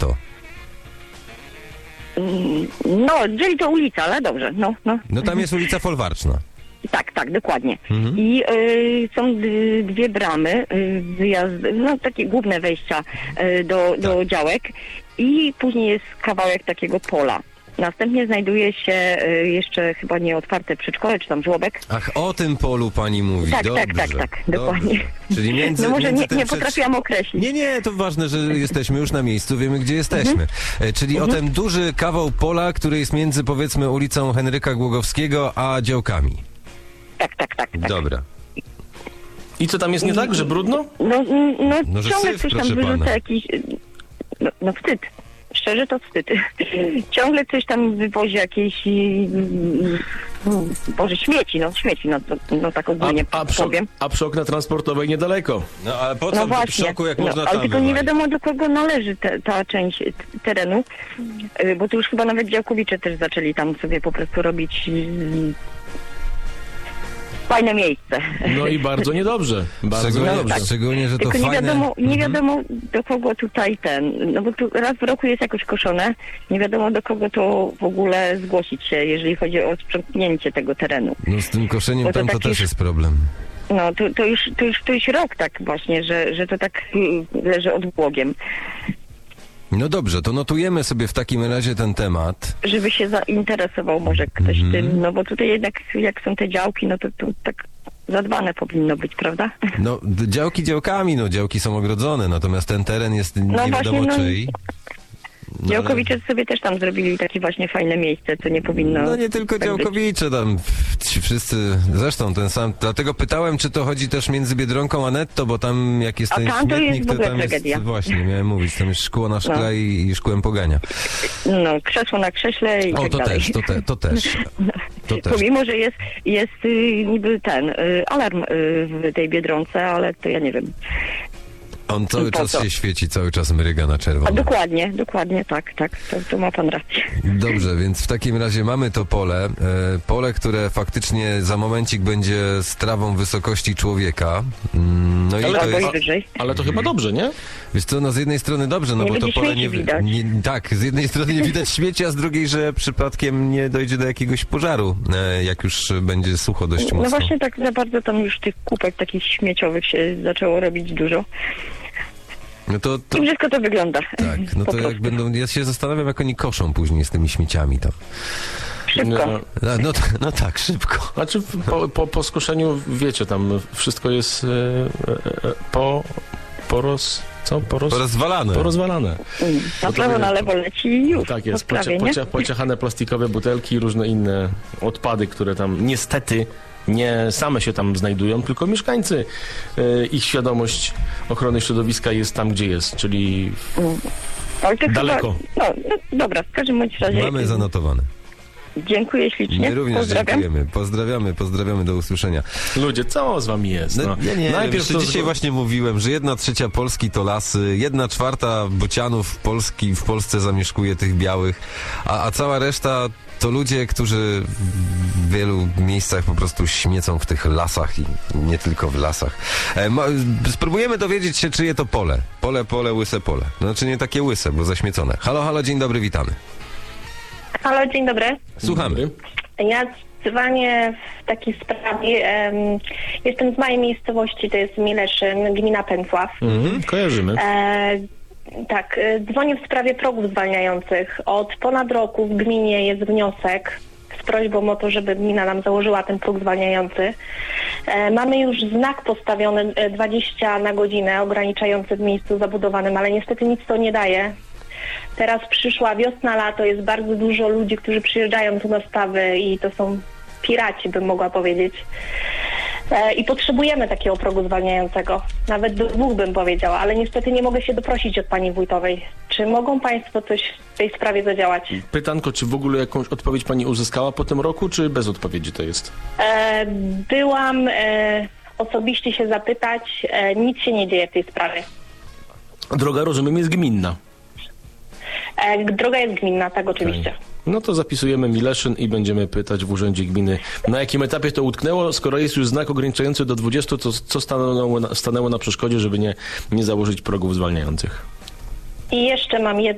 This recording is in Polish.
netto? No, czyli to ulica, ale dobrze, no. No tam jest ulica Folwarczna. Tak, dokładnie. I są dwie bramy, wyjazdy, no takie główne wejścia do działek i później jest kawałek takiego pola. Następnie znajduje się jeszcze chyba nieotwarte przedszkole, czy tam żłobek. Ach, o tym polu pani mówi. Tak, Dobrze, dokładnie. Czyli między, no może między nie potrafiłam określić. Nie, to ważne, że jesteśmy już na miejscu, wiemy gdzie jesteśmy. Czyli o ten duży kawał pola, który jest między, powiedzmy, ulicą Henryka Głogowskiego a działkami. Tak. Dobra. I co tam jest nie tak, że brudno? No, że ciągle syf, coś tam proszę wyrzuca pana. jakiś... No wstyd. Szczerze to wstyd. Ciągle coś tam wywozi jakieś... Boże, śmieci, no tak ogólnie powiem. A przy okna transportowej niedaleko. No ale po co No w właśnie, szoku, jak można ale tam tylko nie wywalić? wiadomo, do kogo należy ta część terenu, bo tu już chyba nawet działkowicze też zaczęli tam sobie po prostu robić fajne miejsce. No i bardzo niedobrze. Bardzo niedobrze. Szczególnie, że to Tylko fajne... nie wiadomo do kogo tutaj no bo tu raz w roku jest jakoś koszone, nie wiadomo do kogo to w ogóle zgłosić się, jeżeli chodzi o sprzątnięcie tego terenu. No z tym koszeniem Bo to tam to tak też już- jest problem. No to już rok tak właśnie, że to tak leży odbłogiem. No dobrze, to notujemy sobie w takim razie ten temat. Żeby się zainteresował może ktoś tym, no bo tutaj jednak jak są te działki, no to tak zadbane powinno być, prawda? No działki działkami, no działki są ogrodzone, natomiast ten teren jest nie właśnie, wiadomo no, czyj. No, Działkowicze sobie też tam zrobili takie właśnie fajne miejsce, co nie powinno... No nie tylko tak być. działkowicze, tam ci wszyscy, zresztą ten sam, dlatego pytałem, czy to chodzi też między Biedronką a Netto, bo tam jak jest A ten tam to śmietnik, jest w to ogóle tam tragedia. jest, właśnie, miałem mówić, tam jest szkło na szkle i szkłem pogania. No, krzesło na krześle i O, tak to dalej. też, to też. To też. Pomimo, że jest niby ten alarm w tej Biedronce, ale to ja nie wiem. On cały Po czas co? się świeci, cały czas mryga na A czerwono. dokładnie, tak, to ma pan rację. Dobrze, więc w takim razie mamy to pole, które faktycznie za momencik będzie strawą wysokości człowieka. No i to Albo jest, i wyżej. Ale to chyba dobrze, nie? wiesz co, no z jednej strony dobrze, no Nie bo to będzie pole śmieci widać. tak, z jednej strony nie widać śmieci, a z drugiej, że przypadkiem nie dojdzie do jakiegoś pożaru, jak już będzie sucho dość mocno. No właśnie tak za bardzo tam już tych kupek takich śmieciowych się zaczęło robić dużo. No to I brzydko to wygląda. tak, no Po to prostu. jak będą, ja się zastanawiam, jak oni koszą później z tymi śmieciami tam. Szybko. No tak, szybko. Znaczy po skoszeniu, wiecie, tam wszystko jest Porozwalane. porozwalane. Na prawo, na lewo leci i już. Tak jest, po sprawie, nie? pociachane plastikowe butelki i różne inne odpady, które tam niestety nie same się tam znajdują, tylko mieszkańcy. Ich świadomość ochrony środowiska jest tam, gdzie jest, czyli Ale to daleko. Chyba, no dobra, w każdym bądź razie. Mamy zanotowane. Dziękuję ślicznie. My również Pozdrawiam. dziękujemy. Pozdrawiamy, do usłyszenia. Ludzie, co z wami jest? No, ja nie Najpierw wiem, dzisiaj właśnie mówiłem, że 1/3 Polski to lasy, 1/4 bocianów w Polsce zamieszkuje tych białych, a cała reszta to ludzie, którzy w wielu miejscach po prostu śmiecą w tych lasach i nie tylko w lasach. Spróbujemy dowiedzieć się, czyje to pole. Pole, łyse pole. Znaczy nie takie łyse, bo zaśmiecone. Halo, dzień dobry, witamy. Halo, dzień dobry. Słuchamy. Ja dzwonię w takiej sprawie. Jestem z mojej miejscowości, to jest Mileszyn, gmina Pęcław. Kojarzymy. Tak, dzwonię w sprawie progów zwalniających. Od ponad roku w gminie jest wniosek z prośbą o to, żeby gmina nam założyła ten próg zwalniający. Mamy już znak postawiony 20 na godzinę, ograniczający w miejscu zabudowanym, ale niestety nic to nie daje. Teraz przyszła wiosna, lato, jest bardzo dużo ludzi, którzy przyjeżdżają tu na stawy i to są piraci, bym mogła powiedzieć. I potrzebujemy takiego progu zwalniającego. Nawet do 2 bym powiedziała, ale niestety nie mogę się doprosić od pani wójtowej. Czy mogą państwo coś w tej sprawie zadziałać? Pytanko, czy w ogóle jakąś odpowiedź pani uzyskała po tym roku, czy bez odpowiedzi to jest? Byłam osobiście się zapytać, nic się nie dzieje w tej sprawie. Droga, rozumiem, jest gminna. Droga jest gminna, tak oczywiście. No to zapisujemy Mileszyn i będziemy pytać w urzędzie gminy, na jakim etapie to utknęło. Skoro jest już znak ograniczający do 20, to co stanęło na przeszkodzie, żeby nie założyć progów zwalniających? I jeszcze mam jedno